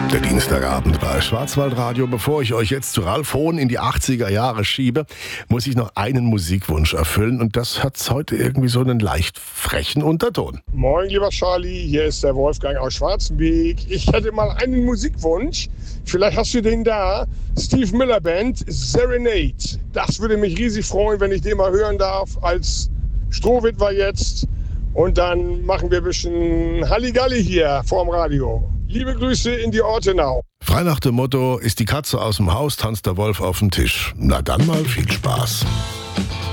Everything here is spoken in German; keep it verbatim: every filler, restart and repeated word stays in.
Der Dienstagabend bei Schwarzwaldradio. Bevor ich euch jetzt zu Ralf Hohn in die achtziger Jahre schiebe, muss ich noch einen Musikwunsch erfüllen. Und das hat heute irgendwie so einen leicht frechen Unterton. Moin, lieber Charlie, hier ist der Wolfgang aus Schwarzenbeek. Ich hätte mal einen Musikwunsch. Vielleicht hast du den da. Steve Miller Band, Serenade. Das würde mich riesig freuen, wenn ich den mal hören darf als Strohwitwer jetzt. Und dann machen wir ein bisschen Halligalli hier vorm Radio. Liebe Grüße in die Ortenau. Frei nach dem Motto, ist die Katze aus dem Haus, tanzt der Wolf auf dem Tisch. Na dann mal viel Spaß.